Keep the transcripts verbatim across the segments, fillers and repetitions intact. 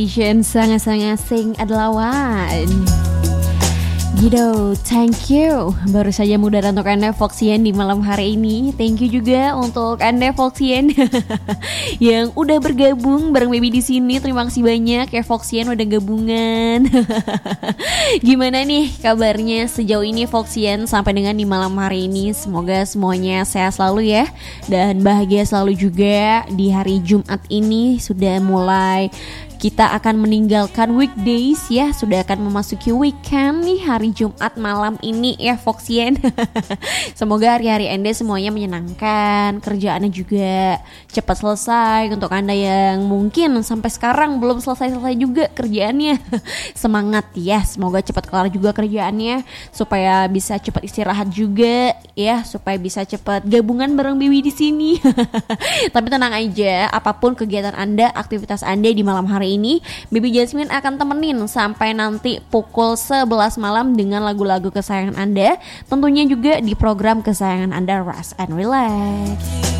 Sangat-sangat sing adalah one. Gitu, thank you. Baru saja mudahan untuk Anda Foxian di malam hari ini. Thank you juga untuk Anda Foxian yang udah bergabung bareng Baby di sini. Terima kasih banyak ya Foxian udah gabungan. Gimana nih kabarnya sejauh ini Foxian sampai dengan di malam hari ini? Semoga semuanya sehat selalu ya dan bahagia selalu juga di hari Jumat ini. Sudah mulai kita akan meninggalkan weekdays ya, sudah akan memasuki weekend nih hari Jumat malam ini ya Foxian. Semoga hari-hari Anda semuanya menyenangkan, kerjaannya juga cepat selesai. Untuk Anda yang mungkin sampai sekarang belum selesai-selesai juga kerjaannya, semangat ya, semoga cepat kelar juga kerjaannya supaya bisa cepat istirahat juga ya, supaya bisa cepat gabungan bareng Baby di sini. Tapi tenang aja, apapun kegiatan Anda, aktivitas Anda di malam hari ini, Baby Jasmine akan temenin sampai nanti pukul sebelas malam dengan lagu-lagu kesayangan Anda. Tentunya juga di program kesayangan Anda, Rest and Relax.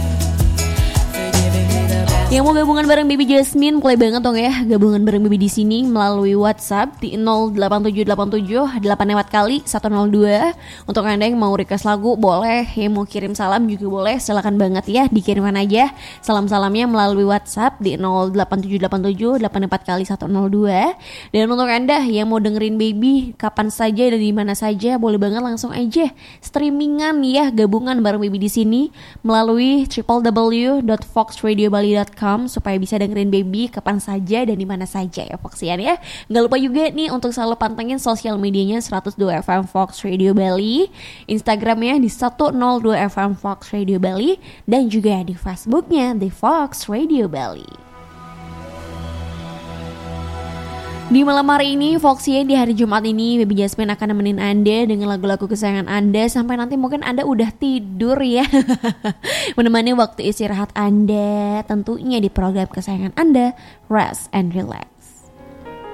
Yang mau gabungan bareng Baby Jasmine, mulai banget dong ya gabungan bareng Baby di sini melalui WhatsApp di nol delapan tujuh delapan tujuh delapan lewat kali satu nol dua. Untuk Anda yang mau request lagu boleh, yang mau kirim salam juga boleh, silakan banget ya dikirimkan aja salam-salamnya melalui WhatsApp di nol delapan tujuh delapan tujuh delapan empat kali satu nol dua. Dan untuk Anda yang mau dengerin Baby kapan saja dan di mana saja, boleh banget langsung aja streamingan ya gabungan bareng Baby di sini melalui w w w dot fox radio bali dot com supaya bisa dengerin Baby kapan saja dan di mana saja ya Foxian ya. Nggak lupa juga nih untuk selalu pantengin sosial medianya seratus dua F M Fox Radio Bali, Instagramnya di seratus dua F M Fox Radio Bali, dan juga di Facebooknya di Fox Radio Bali. Di malam hari ini Foxian di hari Jumat ini Baby Jasmine akan nemenin Anda dengan lagu-lagu kesayangan Anda sampai nanti mungkin Anda udah tidur ya. Menemani waktu istirahat Anda tentunya di program kesayangan Anda, Rest and Relax.